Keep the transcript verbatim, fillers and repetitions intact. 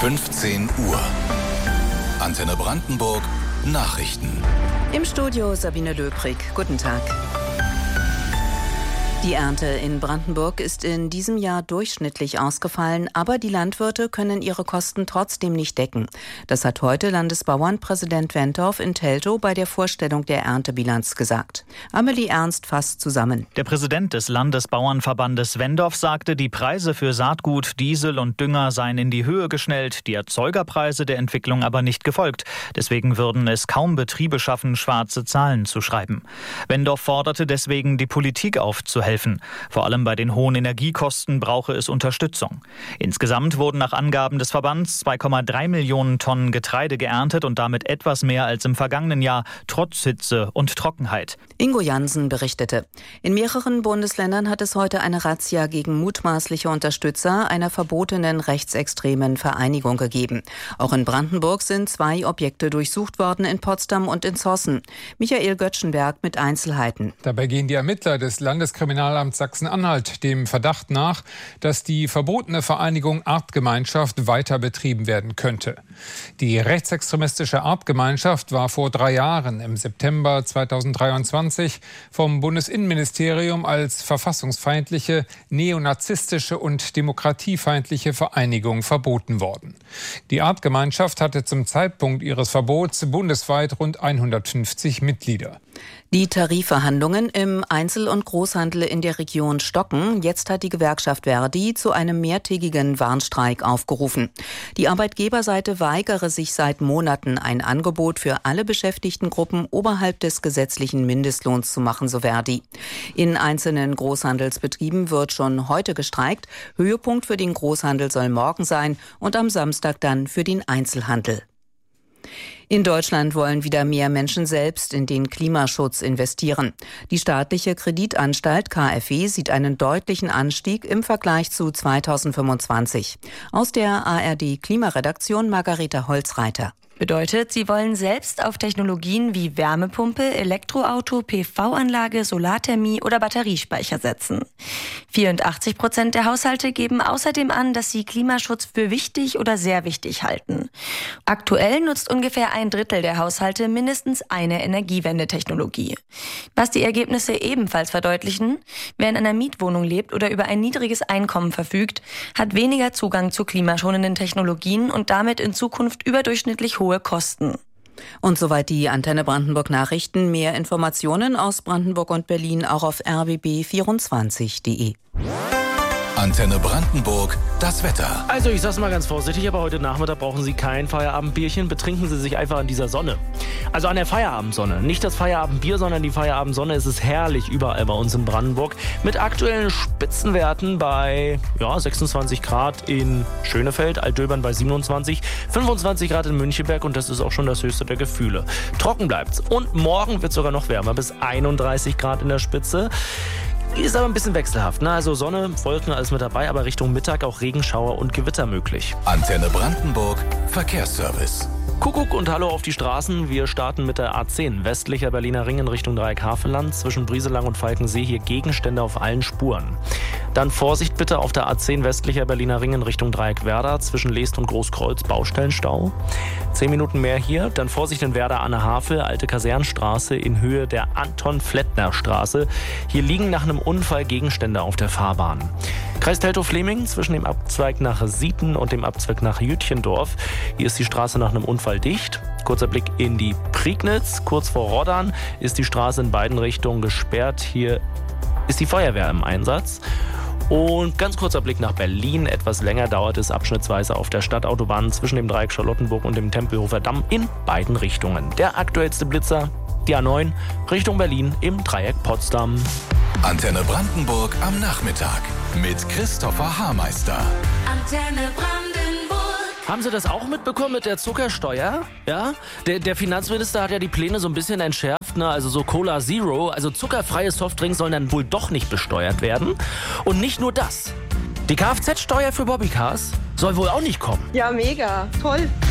fünfzehn Uhr. Antenne Brandenburg Nachrichten. Im Studio Sabine Löbrig. Guten Tag. Die Ernte in Brandenburg ist in diesem Jahr durchschnittlich ausgefallen, aber die Landwirte können ihre Kosten trotzdem nicht decken. Das hat heute Landesbauernpräsident Wentorf in Teltow bei der Vorstellung der Erntebilanz gesagt. Amelie Ernst fasst zusammen. Der Präsident des Landesbauernverbandes Wentorf sagte, die Preise für Saatgut, Diesel und Dünger seien in die Höhe geschnellt, die Erzeugerpreise der Entwicklung aber nicht gefolgt. Deswegen würden es kaum Betriebe schaffen, schwarze Zahlen zu schreiben. Wentorf forderte deswegen, die Politik aufzuhelfen. Vor allem bei den hohen Energiekosten brauche es Unterstützung. Insgesamt wurden nach Angaben des Verbands zwei Komma drei Millionen Tonnen Getreide geerntet und damit etwas mehr als im vergangenen Jahr, trotz Hitze und Trockenheit. Ingo Jansen berichtete. In mehreren Bundesländern hat es heute eine Razzia gegen mutmaßliche Unterstützer einer verbotenen rechtsextremen Vereinigung gegeben. Auch in Brandenburg sind zwei Objekte durchsucht worden, in Potsdam und in Zossen. Michael Göttschenberg mit Einzelheiten. Dabei gehen die Ermittler des Landeskriminalamts Sachsen-Anhalt dem Verdacht nach, dass die verbotene Vereinigung Artgemeinschaft weiter betrieben werden könnte. Die rechtsextremistische Artgemeinschaft war vor drei Jahren im September zweitausenddreiundzwanzig vom Bundesinnenministerium als verfassungsfeindliche, neonazistische und demokratiefeindliche Vereinigung verboten worden. Die Artgemeinschaft hatte zum Zeitpunkt ihres Verbots bundesweit rund hundertfünfzig Mitglieder. Die Tarifverhandlungen im Einzel- und Großhandel in der Region stocken. Jetzt hat die Gewerkschaft Verdi zu einem mehrtägigen Warnstreik aufgerufen. Die Arbeitgeberseite weigere sich seit Monaten, ein Angebot für alle Beschäftigtengruppen oberhalb des gesetzlichen Mindestlohns zu machen, so Verdi. In einzelnen Großhandelsbetrieben wird schon heute gestreikt. Höhepunkt für den Großhandel soll morgen sein und am Samstag dann für den Einzelhandel. In Deutschland wollen wieder mehr Menschen selbst in den Klimaschutz investieren. Die staatliche Kreditanstalt K f W sieht einen deutlichen Anstieg im Vergleich zu zweitausendfünfundzwanzig. Aus der A R D-Klimaredaktion Margareta Holzreiter. Bedeutet, sie wollen selbst auf Technologien wie Wärmepumpe, Elektroauto, P V-Anlage, Solarthermie oder Batteriespeicher setzen. vierundachtzig Prozent der Haushalte geben außerdem an, dass sie Klimaschutz für wichtig oder sehr wichtig halten. Aktuell nutzt ungefähr ein Drittel der Haushalte mindestens eine Energiewendetechnologie. Was die Ergebnisse ebenfalls verdeutlichen: Wer in einer Mietwohnung lebt oder über ein niedriges Einkommen verfügt, hat weniger Zugang zu klimaschonenden Technologien und damit in Zukunft überdurchschnittlich hohe Kosten. Und soweit die Antenne Brandenburg Nachrichten. Mehr Informationen aus Brandenburg und Berlin auch auf r b b vierundzwanzig punkt d e. Antenne Brandenburg, das Wetter. Also ich sag's mal ganz vorsichtig, aber heute Nachmittag brauchen Sie kein Feierabendbierchen, betrinken Sie sich einfach an dieser Sonne. Also an der Feierabendsonne. Nicht das Feierabendbier, sondern die Feierabendsonne. Es ist herrlich überall bei uns in Brandenburg. Mit aktuellen Spitzenwerten bei ja, sechsundzwanzig Grad in Schönefeld, Altdöbern bei siebenundzwanzig, fünfundzwanzig Grad in Münchenberg und das ist auch schon das höchste der Gefühle. Trocken bleibt's. Und morgen wird sogar noch wärmer, bis einunddreißig Grad in der Spitze. Ist aber ein bisschen wechselhaft, ne? Also Sonne, Wolken, alles mit dabei, aber Richtung Mittag auch Regenschauer und Gewitter möglich. Antenne Brandenburg, Verkehrsservice. Kuckuck und Hallo auf die Straßen. Wir starten mit der A zehn, westlicher Berliner Ring in Richtung Dreieckhavelland. Zwischen Brieselang und Falkensee hier Gegenstände auf allen Spuren. Dann Vorsicht bitte auf der A zehn, westlicher Berliner Ring in Richtung Dreieck-Werder. Zwischen Leest und Großkreuz Baustellenstau. Zehn Minuten mehr hier. Dann Vorsicht in Werder-Anne-Havel, alte Kasernstraße in Höhe der Anton-Flettner-Straße. Hier liegen nach einem Unfall Gegenstände auf der Fahrbahn. Kreis Teltow-Fleming zwischen dem Abzweig nach Sieten und dem Abzweig nach Jütchendorf. Hier ist die Straße nach einem Unfall dicht. Kurzer Blick in die Prignitz. Kurz vor Roddern ist die Straße in beiden Richtungen gesperrt. Hier ist die Feuerwehr im Einsatz. Und ganz kurzer Blick nach Berlin. Etwas länger dauert es abschnittsweise auf der Stadtautobahn zwischen dem Dreieck Charlottenburg und dem Tempelhofer Damm in beiden Richtungen. Der aktuellste Blitzer, die A neun, Richtung Berlin im Dreieck Potsdam. Antenne Brandenburg am Nachmittag mit Christopher Haarmeister. Antenne Brandenburg. Haben Sie das auch mitbekommen mit der Zuckersteuer? Ja? Der, der Finanzminister hat ja die Pläne so ein bisschen entschärft, ne? Also so Cola Zero, also zuckerfreie Softdrinks sollen dann wohl doch nicht besteuert werden. Und nicht nur das. Die Kfz-Steuer für Bobbycars soll wohl auch nicht kommen. Ja, mega. Toll.